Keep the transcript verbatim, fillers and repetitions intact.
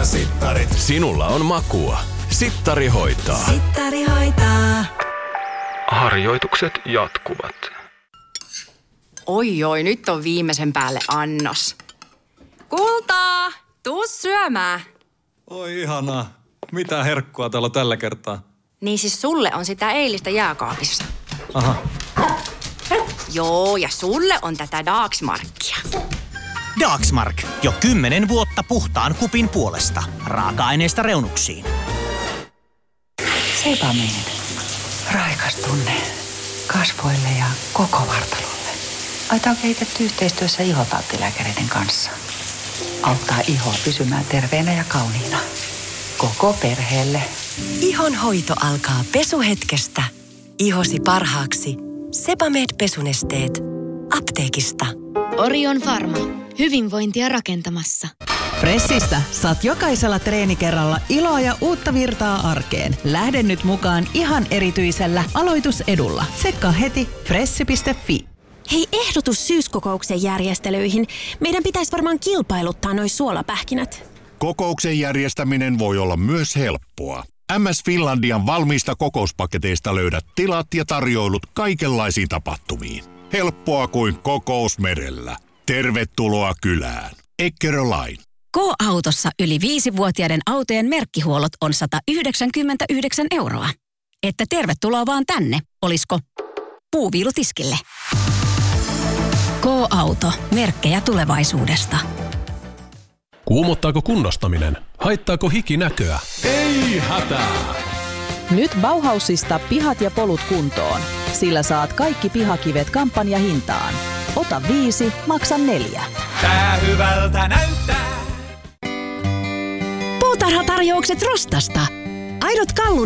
nämä sittarit. Sinulla on makua. Sittari hoitaa. Sittari hoitaa. Harjoitukset jatkuvat. Oi oi, nyt on viimeisen päälle annos. Kultaa, tuu syömään. Oi ihanaa. Mitä herkkua täällä on tällä kertaa? Niin siis sulle on sitä eilistä jääkaapissa. Aha. Joo, ja sulle on tätä Dagsmarkia. Dagsmark. Jo kymmenen vuotta puhtaan kupin puolesta. Raaka-aineista reunuksiin. Sebamed. Raikas tunne kasvoille ja koko vartalolle. Aita on kehitetty yhteistyössä ihotauttilääkäreiden kanssa. Auttaa ihoa pysymään terveenä ja kauniina. Koko perheelle. Ihon hoito alkaa pesuhetkestä. Ihosi parhaaksi. Sebamed pesunesteet. Apteekista. Orion Pharma. Hyvinvointia rakentamassa. Fressistä saat jokaisella treenikerralla iloa ja uutta virtaa arkeen. Lähde nyt mukaan ihan erityisellä aloitusedulla. Tsekkaa heti fressi piste fi. Hei, ehdotus syyskokouksen järjestelyihin. Meidän pitäisi varmaan kilpailuttaa noi suolapähkinät. Kokouksen järjestäminen voi olla myös helppoa. M S Finlandian valmiista kokouspaketeista löydät tilat ja tarjoilut kaikenlaisiin tapahtumiin. Helppoa kuin kokous merellä. Tervetuloa kylään. Eckerö Line. K-autossa yli viisivuotiaiden autojen merkkihuollot on sata yhdeksänkymmentäyhdeksän euroa. Että tervetuloa vaan tänne, olisko puuviilutiskille. K-auto. Merkkejä tulevaisuudesta. Kuumottaako kunnostaminen? Haittaako hiki näköä? Ei hätää! Nyt Bauhausista pihat ja polut kuntoon. Sillä saat kaikki pihakivet kampanjahintaan. Ota viisi, maksa neljä. Tää hyvältä näyttää. Puutarhatarjoukset Rostasta. Aidot kallun